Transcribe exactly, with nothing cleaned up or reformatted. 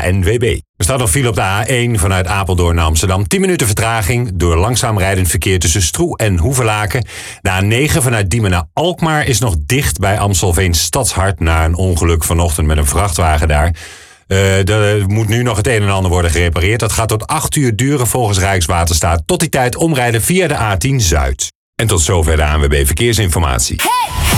A N W B. Er staat nog file op de A één vanuit Apeldoorn naar Amsterdam. tien minuten vertraging door langzaam rijdend verkeer tussen Stroe en Hoevelaken. De A negen vanuit Diemen naar Alkmaar is nog dicht bij Amstelveen Stadshart na een ongeluk vanochtend met een vrachtwagen daar. Uh, er moet nu nog het een en ander worden gerepareerd. Dat gaat tot acht uur duren volgens Rijkswaterstaat. Tot die tijd omrijden via de A tien Zuid. En tot zover de A N W B Verkeersinformatie. Hey!